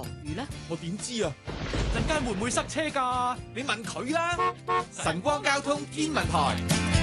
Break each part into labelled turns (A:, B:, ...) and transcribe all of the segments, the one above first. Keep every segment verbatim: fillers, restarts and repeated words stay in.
A: 落雨呢？
B: 我點知啊？陣間會唔會塞車㗎？你問佢啦。晨光交通天文台。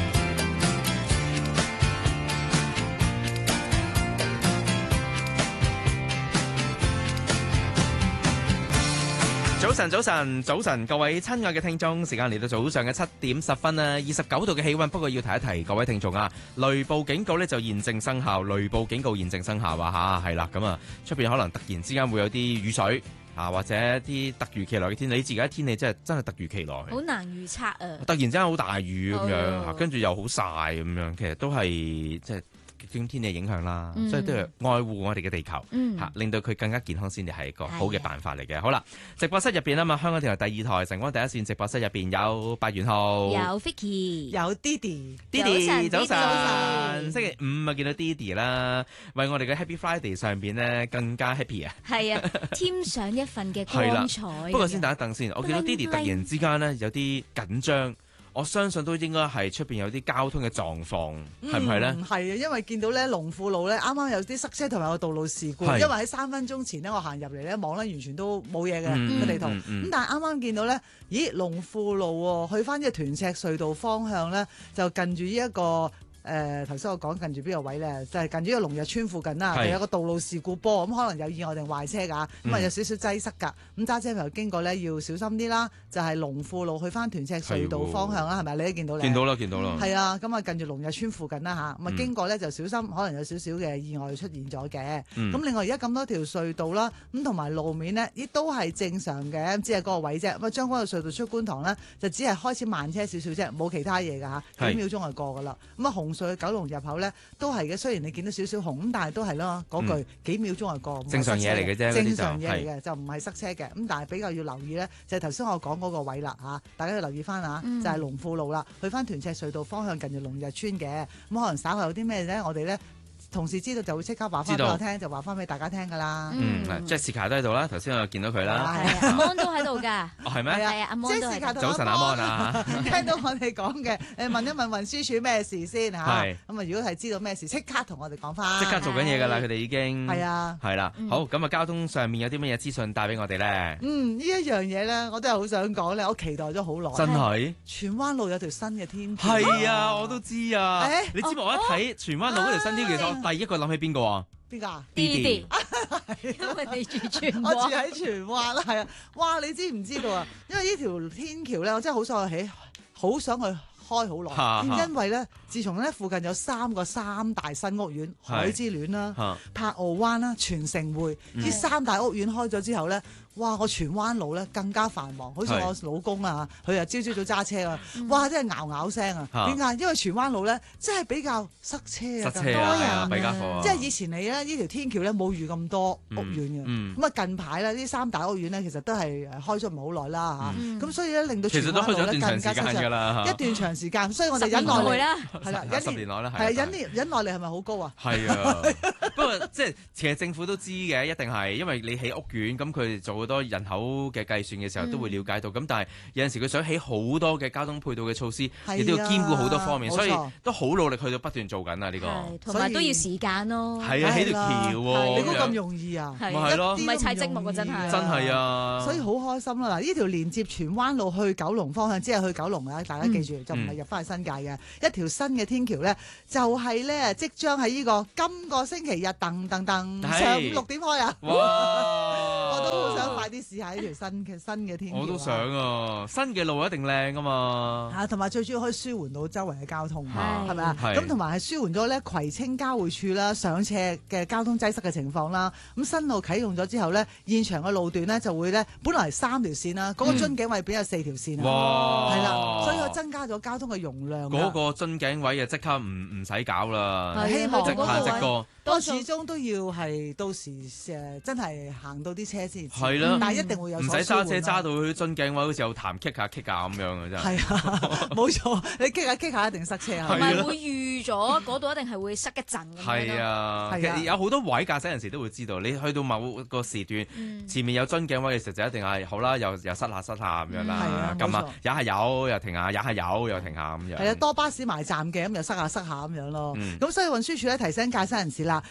C: 早晨，早晨，早晨，各位親愛嘅聽眾，時間嚟到早上嘅七點十分啊，二十九度嘅氣溫。不過要提一提各位聽眾啊，雷暴警告呢就現正生效，雷暴警告現正生效啊吓，係啦，咁啊，出邊可能突然之間會有啲雨水啊，或者啲突如其來嘅天氣，你自己嘅天氣真係真係突如其來，
A: 好難預測啊！
C: 突然之間好大雨咁樣，
A: 哦、
C: 跟住又好曬咁樣，其實都係即係極端天氣影響啦，
A: 嗯、
C: 所以都係愛護我哋嘅地球，嚇、
A: 嗯，
C: 令到佢更加健康先至係一個好嘅辦法嚟嘅。
A: 的
C: 好啦，直播室入邊啊嘛，香港電台第二台晨光第一線直播室入邊有八元號，
A: 有 Vicky，
D: 有 Didi，
C: Didi 早晨，
A: 早晨
C: 星期五啊見到 Didi 啦，為我哋嘅 Happy Friday 上邊咧更加 happy 啊，
A: 係啊，添上一份嘅光彩。
C: 不過先等一等先，我見到 Didi 突然之間咧有啲緊張。我相信都應該係出邊有啲交通嘅狀況，係唔係咧？
D: 係啊，因為見到咧龍富路咧啱啱有啲塞車同埋有道路事故，
C: 是
D: 因為喺三分鐘前呢，我行入嚟咧望咧完全都冇嘢嘅個地圖，咁、
C: 嗯嗯嗯、
D: 但係啱啱見到咧，咦龍富路喎，去翻呢個屯赤隧道方向咧，就近住呢一個。誒頭先我講近住邊個位咧，就係、是、近住呢個龍日村附近啦，就是有個道路事故波，咁可能有意外定壞車㗎，咁啊、嗯、有少少擠塞㗎，咁揸車朋友經過咧要小心啲啦，就係、是、龍富路去翻屯赤隧道方向啦，係咪？你都見到咧？
C: 見到啦，見到啦。係
D: 啊，咁啊近住龍日村附近啦吓，咁啊、嗯、經過咧就小心，可能有少少嘅意外出現咗嘅。咁、嗯、另外而家咁多條隧道啦，咁同埋路面呢，亦都係正常嘅，只係嗰個位啫。咁啊將軍澳隧道出觀塘呢，就只係開始慢車少少啫，冇其他嘢㗎嚇，幾秒鐘就過㗎啦。咁啊紅隧去九龍入口咧都係嘅，雖然你見到少少紅咁，但係都係咯嗰句、嗯、幾秒鐘就過，
C: 正常嘢嚟嘅啫，
D: 正常嘢嚟嘅就唔係塞車嘅。咁但係比較要留意咧，就係頭先我講嗰個位啦嚇，大家要留意翻嚇，嗯、就係龍富路啦，去翻屯赤隧道方向近住龍日村嘅。咁可能稍後有啲咩咧，我哋咧。同事知道就會即刻話翻俾我聽，就話翻俾大家聽㗎啦。
C: 嗯，Jessica 都喺度啦，頭先我見到佢啦。
A: 係阿 Mon 都喺度㗎。
C: 哦，係咩？
A: 係啊，阿 Mon 都喺度。
C: 早晨，阿 Mon 啊，
D: 聽到我哋講嘅，誒問一問運輸署咩事先嚇。係。咁啊，如果係知道咩事，即刻同我哋講翻。
C: 即刻做緊嘢㗎啦，佢哋已經。
D: 係啊。係
C: 啦。好，咁啊，交通上面有啲乜嘢資訊帶俾我哋咧？
D: 嗯，呢一樣嘢咧，我都係好想講咧，我期待咗好耐。
C: 真係。
D: 荃灣路有條新嘅天橋。
C: 係啊，我都知啊。你知唔知我一睇荃灣路嗰條新天橋，其實我第一個諗起邊個？
D: 邊個啊
A: ？Didi，因為你住荃灣，
D: 我住喺荃灣啦，係啊！哇，你知唔知道啊？因為呢條天橋咧，我真係好想去起，好想去開好耐。因為咧，自從咧附近有三個三大新屋苑，海之戀啦、柏傲灣啦、全城匯，呢、嗯、三大屋苑開咗之後咧。哇！我荃灣路咧更加繁忙，好似我老公啊，佢又朝朝早揸車啊，哇！真係嗷嗷聲啊！點解？因為荃灣路咧真係比較塞車啊，
C: 塞車啊，比較多。
D: 即係以前你咧呢條天橋咧冇遇咁多屋苑嘅，咁啊近排咧呢三大屋苑咧其實都係開咗唔係好耐啦嚇，咁所以咧令到荃灣路咧更加塞車。一段長時間，所以我哋忍耐力啦，係啦，
C: 十年內啦，
D: 係忍耐忍耐力係咪好高啊？
C: 係啊，不過即係其實政府都知嘅，一定係因為你起屋苑咁佢哋做好多人口嘅計算嘅時候都會了解到，咁、嗯、但係有陣時佢想起好多嘅交通配套嘅措施，亦、啊、都要兼顧好多方面，所以都好努力去到不斷做緊啊！呢、呢個
A: 同埋都要時間咯。
C: 係啊，起條橋喎，
D: 你估咁容易啊？
C: 咪係咯，
A: 唔係砌積木啊，真係
C: 真係啊！
D: 所以好開心啦！嗱，呢條連接荃灣路去九龍方向，只係去九龍啊！大家記住，嗯、就唔係入翻去新界嘅、嗯、一條新嘅天橋咧，就係咧即將喺呢個今個星期日噔噔噔上午六點開啊！我都好想快啲試下呢條新嘅新嘅天橋。我都想
C: 啊！新嘅路一定靚噶嘛。
D: 嚇，同埋最主要可以舒緩到周圍嘅交通，係咪啊？
C: 係。
D: 咁同埋係舒緩咗咧葵青交匯處啦、上斜嘅交通擠塞嘅情況啦。咁新路啟用咗之後咧，現場嘅路段咧就會咧，本來係三條線啦，嗰、嗯、個樽頸位變咗四條線啊。哇！係啦，所以佢增加咗交通嘅容量。
C: 嗰個樽頸位就即刻唔唔使搞啦，
D: 希望
C: 即行即過。
D: 不過始終都要係到時誒真係行到啲車先。
C: 係啦，
D: 但係一定會有
C: 唔使揸車揸到去樽頸位，好似有痰棘下棘下咁樣嘅真係。
D: 係啊，冇錯，你棘下棘下一定塞車啊。
A: 同埋會預咗嗰度一定係會塞一陣咁樣。
C: 係啊，其實有好多位駕駛人士都會知道，你去到某個時段，嗯、前面有樽頸位嘅時候就一定係好啦，又又塞下塞下咁樣啦。咁啊，踩下油又停下，踩下油又停下咁樣。
D: 係啊，多巴士埋站嘅咁又塞下塞下咁樣咯。咁、嗯、所以運輸署咧提醒駕駛人士啦，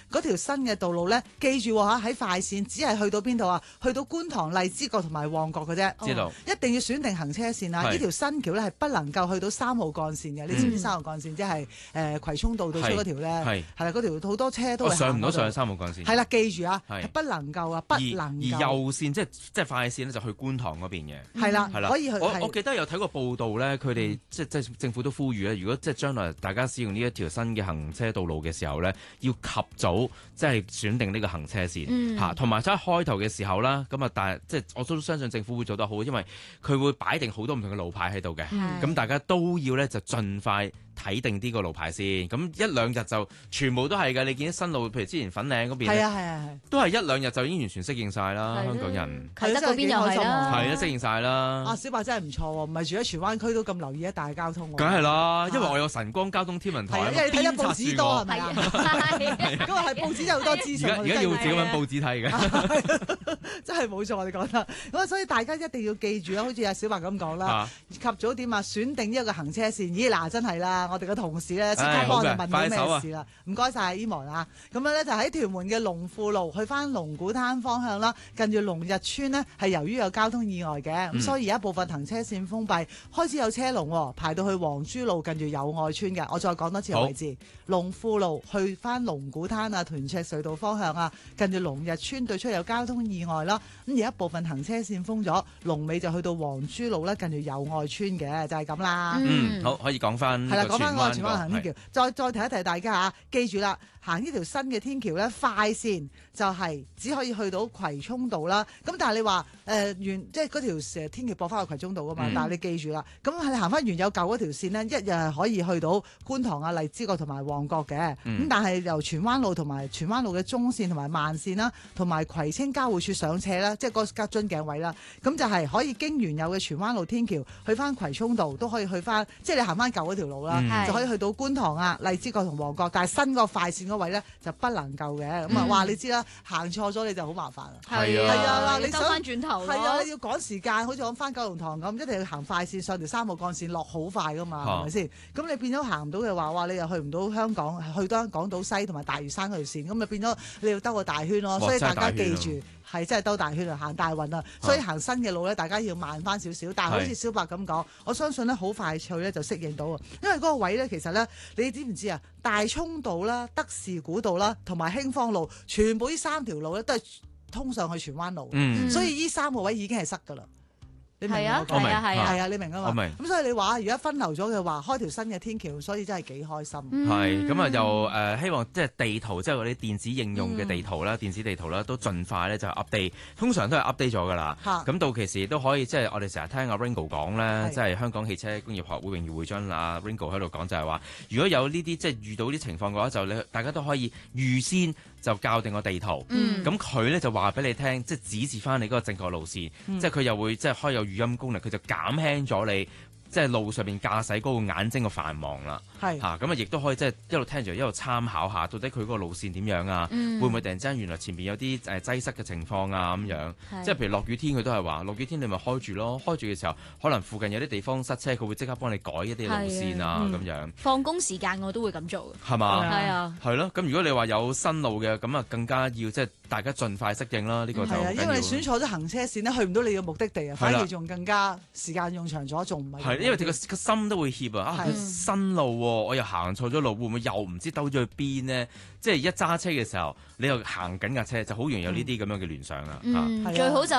D: 嗰條新嘅道路咧，記住嚇喺快線，只係去到邊度啊？去到觀塘、荔枝角同埋旺角嘅啫。
C: 知道。
D: 一定要選定行車線啊！呢條新橋咧係不能夠去到三號幹線嘅。你知唔知三號幹線即係誒葵涌道對出嗰條咧？係係啦，嗰條好多車都係
C: 上唔到上去三號幹線。
D: 係啦，記住啊，係不能夠啊，不能夠。
C: 而右線即係即係快線咧，就去觀塘嗰邊嘅。
D: 係啦，
C: 係啦，
D: 可以去。
C: 我我記得有睇過報道咧，佢哋即即係政府都呼籲咧，如果即係將來大家使用呢一條新嘅行車道路嘅時候咧，要及早即係選定呢個行車線嚇，同埋即係開頭嘅時候啦，咁啊，但係即係我都相信政府會做得好，因為佢會擺定好多唔同嘅路牌喺度嘅，咁、嗯、大家都要咧就盡快睇定啲個路牌先，咁一兩日就全部都係㗎。你見啲新路，譬如之前粉嶺嗰邊，
D: 係啊係啊係，
C: 都係一兩日就已經完全適應晒啦。香港人
A: 啟德嗰邊又係啦，
C: 係啊，適應晒啦。
D: 啊，小白真係唔錯喎，唔係住喺荃灣區都咁留意一大交通。
C: 梗係啦，因為我有晨光交通天文台，
D: 因為你睇得報紙多係咪啊？咁啊係報紙有好多資訊。
C: 而家要自己揾報紙睇嘅，
D: 真係冇錯，我哋講得。咁所以大家一定要記住啦，好似阿小白咁講啦，及早點啊，選定一個行車線。咦嗱，真係啦，我哋嘅同事咧即刻幫我哋問到咩事啦。唔該晒 Emma 啊，咁樣咧就喺屯門嘅龍富路去翻龍鼓灘方向啦，近住龍日村呢，係由於有交通意外嘅，咁、嗯、所以而家部分行車線封閉，開始有車龍排到去黃珠路近住友愛村嘅。我再講多次個位置，龍富路去翻龍鼓灘啊，屯赤隧道方向啊，近住龍日村對出有交通意外啦。咁而家部分行車線封咗，龍尾就去到黃珠路啦，近住友愛村嘅，就係、是、咁啦。
C: 嗯，好，可以講翻係啦，
D: 講翻個荃灣行天橋，再再提一提大家嚇，記住啦，行呢條新嘅天橋咧，快線就係只可以去到葵涌道啦。咁但係你話誒原即係嗰條成天橋駁翻去葵涌道噶嘛？嗯、但係你記住啦，咁係你行翻原有舊嗰條線呢，一日係可以去到觀塘啊、荔枝角同埋旺角嘅。咁、嗯、但係由荃灣路同埋荃灣路嘅中線同埋慢線啦，同埋葵青交匯處上斜啦，即係嗰個樽頸位啦，咁就係可以經原有嘅荃灣路天橋去翻葵涌道，都可以去翻，即係你行翻舊嗰條路啦，嗯、就可以去到觀塘啊、荔枝角同旺角。但係新個快線嗰位咧就不能夠嘅。咁啊、嗯，哇！你知啦，行錯咗你就好麻煩啦。
A: 係啊，
D: 係啊，嗱，你
A: 收翻轉頭，
D: 係啊，你要趕時間，好似我翻九龍塘咁，一定要行快線上條三號幹線落好快噶嘛，係咪先？咁你變咗行唔到嘅話，哇！你又去唔到香港，去到港島西同埋大嶼山嗰條線，咁咪變咗你要兜個大圈咯。所以大家記住。係真係兜大圈啊，行大運啊，所以行新嘅路咧，大家要慢翻少少。但係好似小白咁講，我相信咧好快脆咧就適應到啊。因為嗰個位咧，其實咧，你知唔知啊？大涌道啦、德士古道啦，同埋興芳路，全部呢三條路咧都係通上去荃灣路，嗯、所以呢三個位已經係塞㗎啦。你明啊？
C: 係啊，
D: 係啊，啊，你明啊嘛？
C: 我明。
D: 咁所以你話，如果分流咗嘅話，開條新嘅天橋，所以真係幾開心。
C: 係咁啊，又誒、呃、希望即係地圖，即係嗰啲電子應用嘅地圖啦、嗯、電子地圖啦，都盡快咧就 update。通常都係 update 咗㗎啦。咁到期時都可以，即係我哋成日聽阿 Ringo 講咧，是即係香港汽車工業學會榮譽會長阿 Ringo 喺度講，就係話，如果有呢啲即係遇到啲情況嘅話，就你大家都可以預先就校定個地圖。咁佢咧就話俾你聽，即係指示翻你嗰個正確路線。嗯、即係佢又會即係開有語音功能，佢就減輕咗你即係路上面駕駛嗰個眼睛嘅繁忙啦。係嚇咁啊，亦都可以即係一路聽住一路參考下，到底佢嗰個路線點樣啊？嗯、會唔會突然之間原來前面有啲誒擠塞嘅情況啊咁樣？是即係譬如落雨天，佢都係話落雨天你咪開住咯，開住嘅時候可能附近有啲地方塞車，佢會即刻幫你改一啲路線啊咁、嗯、樣。
A: 放工時間我都會咁做嘅。係
C: 嘛？
A: 係啊。係
C: 咯。咁如果你話有新路嘅，咁啊更加要即係大家盡快適應啦。呢、呢個就係啊，
D: 因為你選錯咗行車線咧，去唔到你嘅目的地啊，反而仲更加時間用長咗，仲唔係？係因
C: 為佢個個心都會怯啊！啊，新路我又行錯咗路，會唔會又唔知兜咗去邊呢？即係一揸車嘅時候，你又行緊架車，就好容易有呢啲咁樣嘅聯想啦。
A: 嗯，最好就